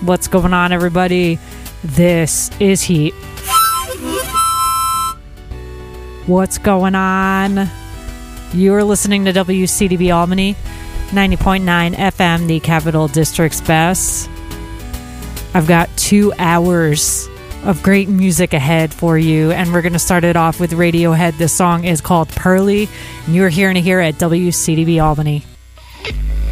What's going on, everybody? This is Heat. What's going on? You're listening to WCDB Albany, 90.9 FM, the Capital District's best. I've got 2 hours of great music ahead for you, and we're going to start it off with Radiohead. This song is called Pearly, and you're hearing it here at WCDB Albany.